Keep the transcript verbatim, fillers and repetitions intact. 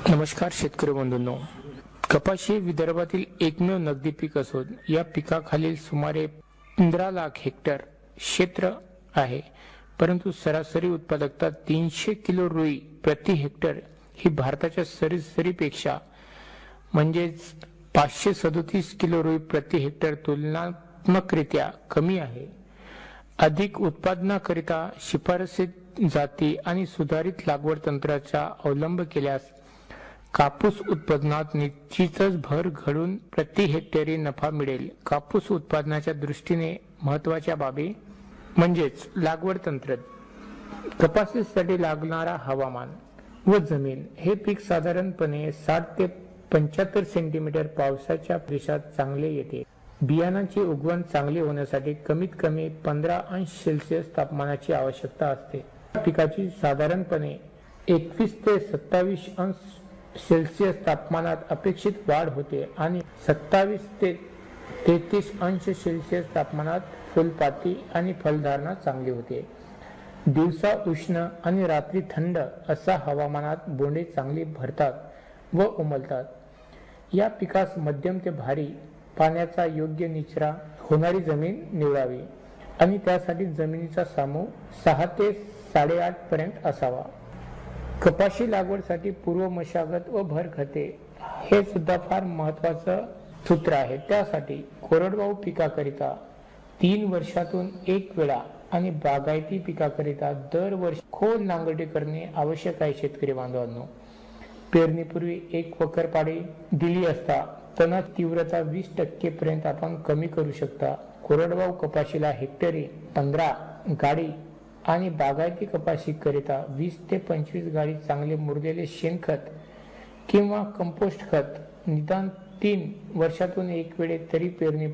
नमस्कार शेतकरी बंधूंनो, कपाशी हे विदर्भातील एकमेव नगदी पीक असून या पिकाखालील सुमारे पंधरा लाख हेक्टर क्षेत्र आहे. परंतु सरासरी उत्पादकता तीनशे किलो रुई प्रति हेक्टर ही भारताच्या सरासरीपेक्षा म्हणजेच पाचशे सदोतीस किलो रुई प्रति हेक्टर तुलनात्मकरित्या कमी आहे. अधिक उत्पादनाकरिता शिफारसीत जाती आणि सुधारित लागवड तंत्राचा अवलंब केल्यास कापूस उत्पादनात निश्चितच भर घडून प्रति हेक्टरी नफा मिळेल. कापूस उत्पादनाच्या दृष्टीने महत्वाच्या बाबी म्हणजेच लागवड तंत्र, कपाशीसाठी लागणारा हवामान व जमीन. हे पीक साधारणपणे साठ ते पंच्याहत्तर सेंटीमीटर पावसाच्या प्रदेशात चांगले येते. बियाणाची उगवण चांगली होण्यासाठी कमीत कमी पंधरा अंश सेल्सिअस तापमानाची आवश्यकता असते. पिकाची साधारणपणे एकवीस ते सत्तावीस अंश सेल्सिअस तापमानात अपेक्षित वाढ होते आणि सत्तावीस ते तेहतीस अंश सेल्सिअस तापमानात फुलपाती आणि फलधारणा चांगली होते. दिवसा उष्ण आणि रात्री थंड असा हवामानात बोंडे चांगली भरतात व उमलतात. या पिकास मध्यम ते भारी पाण्याचा योग्य निचरा होणारी जमीन निवडावी आणि त्यासाठी जमिनीचा सामू सहा ते साडेआठ पर्यंत असावा. कपाशी लागवडसाठी पूर्व मशागत व भर खते हे सुद्धा फार महत्वाचं सूत्र आहे. त्यासाठी कोरडवाहू पिकाकरिता तीन वर्षातून एक वेळा आणि बागायती पिकाकरिता दरवर्षी खोल नांगरटी करणे आवश्यक आहे. शेतकरी बांधवांनो, पेरणीपूर्वी एक वकर पाडी दिली असता तणात तीव्रता वीस टक्के पर्यंत आपण कमी करू शकता. कोरडवाहू कपाशीला हेक्टरी पंधरा गाडी आणि बागायती कपाशी करिता वीस ते पंचवीस गाडी चांगले मुरलेले शेणखत किंवा कंपोस्ट खत निदान तीन वर्षातून एक वेळे तरी पेरणी